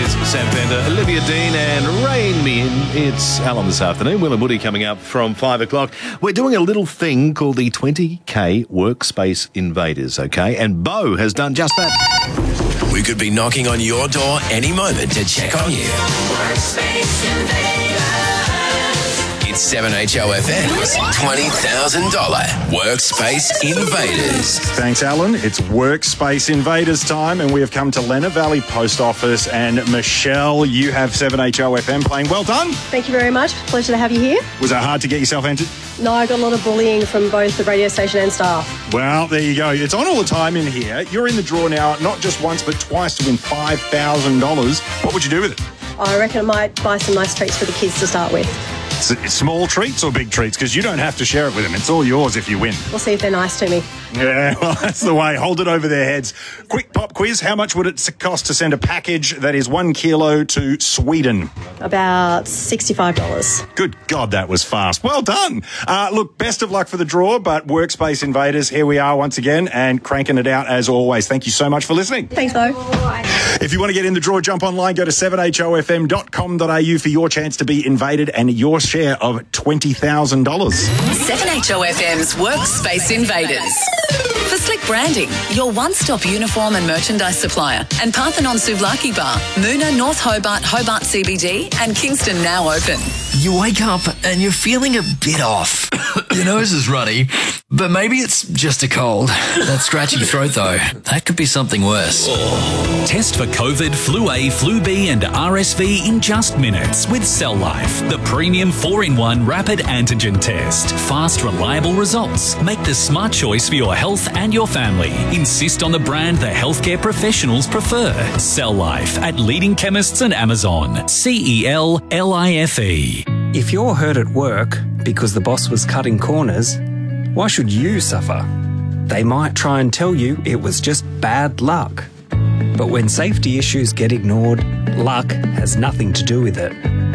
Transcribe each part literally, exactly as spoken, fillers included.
Here's Sam Fender, Olivia Dean and Rain Me In. It's Alan this afternoon. Will and Woody coming up from five o'clock. We're doing a little thing called the twenty K Workspace Invaders, okay? And Bo has done just that. We could be knocking on your door any moment to check on you. Workspace Invaders. It's seven H O F M's twenty thousand dollars Workspace Invaders. Thanks, Alan. It's Workspace Invaders time, and we have come to Lenna Valley Post Office. And Michelle, you have seven H O F M playing. Well done. Thank you very much. Pleasure to have you here. Was it hard to get yourself entered? No, I got a lot of bullying from both the radio station and staff. Well, there you go. It's on all the time in here. You're in the draw now, not just once, but twice to win five thousand dollars. What would you do with it? I reckon I might buy some nice treats for the kids to start with. S- small treats or big treats? Because you don't have to share it with them. It's all yours if you win. We'll see if they're nice to me. Yeah, well, that's the way. Hold it over their heads. Quick pop quiz. How much would it cost to send a package that is one kilo to Sweden? About sixty-five dollars. Good God, that was fast. Well done. Uh, look, best of luck for the draw, but Workspace Invaders, here we are once again and cranking it out as always. Thank you so much for listening. Thanks, though. If you want to get in the draw, jump online, go to seven H O F M dot com dot a u for your chance to be invaded and your share of twenty thousand dollars. seven H O F M's Workspace Invaders. For Slick Branding, your one-stop uniform and merchandise supplier, and Parthenon Souvlaki Bar, Moona, North Hobart, Hobart C B D, and Kingston now open. You wake up and you're feeling a bit off. Your nose is runny, but maybe it's just a cold. That scratchy throat, though, that could be something worse. Test for COVID, Flu A, Flu B and R S V in just minutes with Cell Life, the premium four in one rapid antigen test. Fast, reliable results. Make the smart choice for your health and your family. Insist on the brand the healthcare professionals prefer. Cell Life at leading chemists and Amazon. C E L L I F E. If you're hurt at work because the boss was cutting corners, why should you suffer? They might try and tell you it was just bad luck. But when safety issues get ignored, luck has nothing to do with it.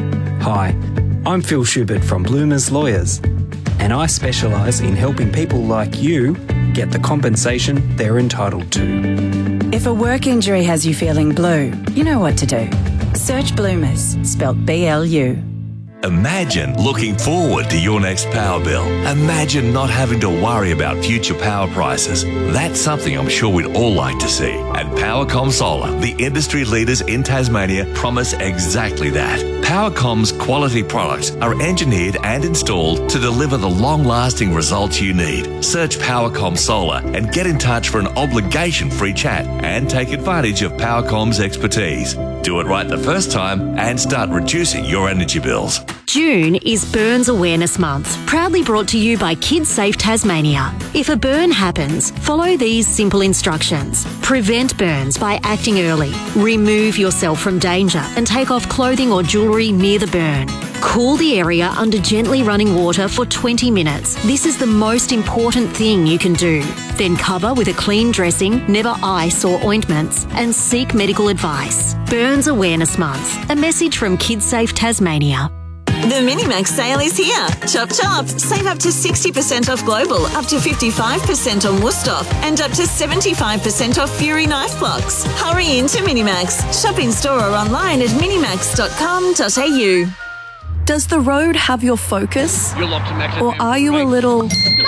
Hi, I'm Phil Schubert from Bloomers Lawyers, and I specialise in helping people like you get the compensation they're entitled to. If a work injury has you feeling blue, you know what to do. Search Bloomers, spelt B L U. Imagine looking forward to your next power bill. Imagine not having to worry about future power prices. That's something I'm sure we'd all like to see. And Powercom Solar, the industry leaders in Tasmania, promise exactly that. Powercom's quality products are engineered and installed to deliver the long-lasting results you need. Search Powercom Solar and get in touch for an obligation-free chat and take advantage of Powercom's expertise. Do it right the first time and start reducing your energy bills. June is Burns Awareness Month, proudly brought to you by KidSafe Tasmania. If a burn happens, follow these simple instructions. Prevent burns by acting early. Remove yourself from danger and take off clothing or jewellery near the burn. Cool the area under gently running water for twenty minutes. This is the most important thing you can do. Then cover with a clean dressing, never ice or ointments, and seek medical advice. Burns Awareness Month. A message from KidSafe Tasmania. The Minimax sale is here. Chop chop. Save up to sixty percent off Global, up to fifty-five percent on Wusthof, and up to seventy-five percent off Fury knife blocks. Hurry into Minimax. Shop in store or online at minimax dot com dot a u. Does the road have your focus? Or are you a little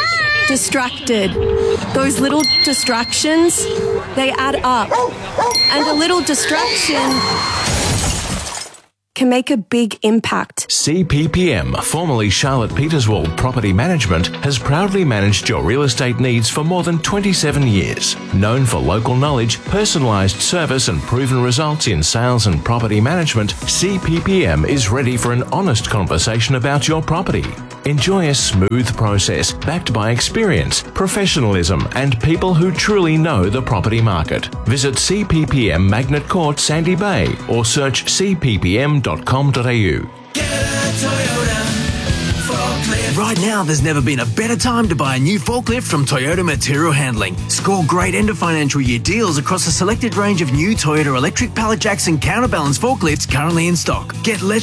distracted? Those little distractions, they add up. And a little distraction can make a big impact. C P P M, formerly Charlotte Peterswald Property Management, has proudly managed your real estate needs for more than twenty-seven years. Known for local knowledge, personalised service and proven results in sales and property management, C P P M is ready for an honest conversation about your property. Enjoy a smooth process backed by experience, professionalism and people who truly know the property market. Visit C P P M Magnet Court, Sandy Bay or search c p p m dot com dot a u. Right now, there's never been a better time to buy a new forklift from Toyota Material Handling. Score great end of financial year deals across a selected range of new Toyota electric pallet jacks and counterbalance forklifts currently in stock. Get